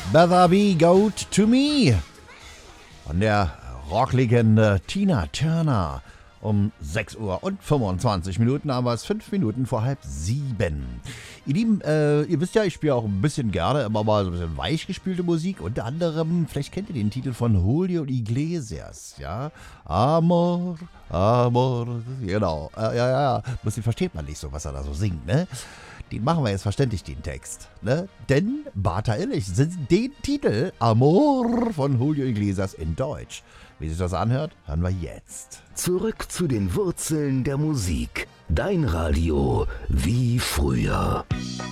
Better Be Good to Me von der Rocklegende Tina Turner. Um 6 Uhr und 25 Minuten, aber es 5 Minuten vor 6:30. Ihr Lieben, ihr wisst ja, ich spiele auch ein bisschen gerne immer mal so ein bisschen weichgespülte Musik. Unter anderem, vielleicht kennt ihr den Titel von Julio Iglesias, ja? Amor, Amor, genau. Ja. Bisschen versteht man nicht so, was er da so singt, ne? Den machen wir jetzt verständlich, den Text, ne? Denn Bata Illich singt den Titel Amor von Julio Iglesias in Deutsch. Wie sich das anhört, hören wir jetzt. Zurück zu den Wurzeln der Musik. Dein Radio wie früher.